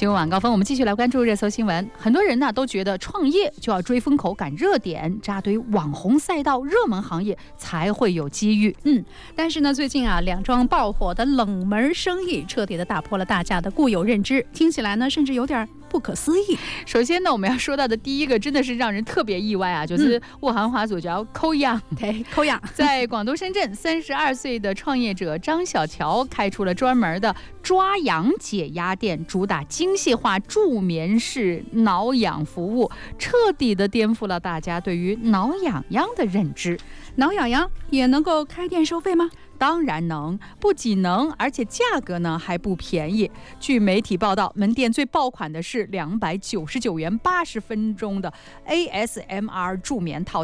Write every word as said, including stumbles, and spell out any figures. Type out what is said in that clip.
新闻晚高峰，我们继续来关注热搜新闻。很多人呢都觉得创业就要追风口、赶热点，扎堆网红赛道、热门行业才会有机遇。 嗯，但是呢，最近啊，两桩爆火的冷门生意彻底的打破了大家的固有认知，听起来呢，甚至有点不可思议。 首先呢，我们要说到的第一个真的是让人特别意外啊，就是沃韩华组叫抠样， 对，抠样， 在广东深圳，三十二岁的创业者张小乔开出了专门的抓痒解压店，主打精细化助眠式挠痒服务，彻底的颠覆了大家对于挠痒痒的认知。 挠痒痒也能够开店收费吗？ 当然能，不仅能，而且价格呢还不便宜。据媒体报道，门店最爆款的是两百九十九元八十分钟的 A S M R 助眠套